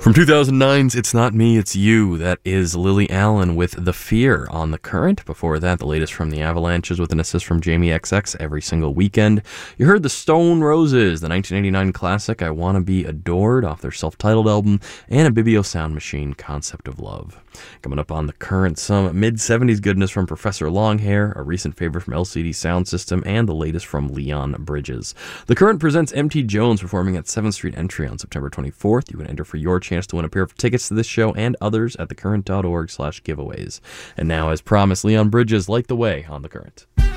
From 2009's It's Not Me, It's You, that is Lily Allen with The Fear on The Current. Before that, the latest from the Avalanches with an assist from Jamie XX Every Single Weekend. You heard The Stone Roses, the 1989 classic I Wanna Be Adored off their self-titled album, and a Bibio Sound Machine, Concept of Love. Coming up on The Current, some mid-70s goodness from Professor Longhair, a recent favorite from LCD Sound System, and the latest from Leon Bridges. The Current presents MT Jones performing at 7th Street Entry on September 24th. You can enter for your chance to win a pair of tickets to this show and others at thecurrent.org/giveaways. And now, as promised, Leon Bridges, Light the Way on The Current.